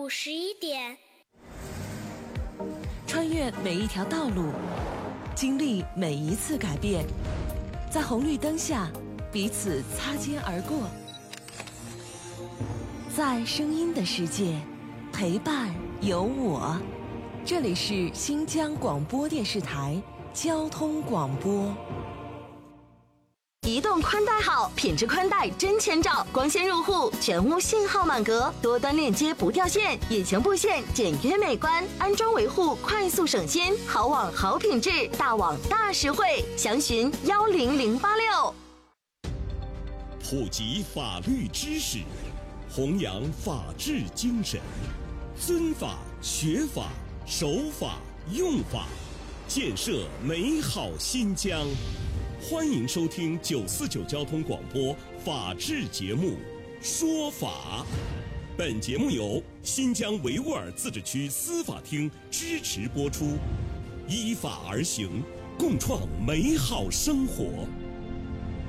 午11点。 穿越每一条道路，经历每一次改变，在红绿灯下彼此擦肩而过，在声音的世界陪伴有我。这里是新疆广播电视台交通广播。 移动宽带好，品质宽带真千兆，光纤入户，全屋信号满格，多端链接不掉线，隐形布线简约美观，安装维护快速省心，好网好品质，大网大实惠，详询10086。 普及法律知识，弘扬法治精神，尊法、学法、守法、用法，建设美好新疆。欢迎收听949交通广播法治节目《说法》。本节目由新疆维吾尔自治区司法厅支持播出，依法而行，共创美好生活。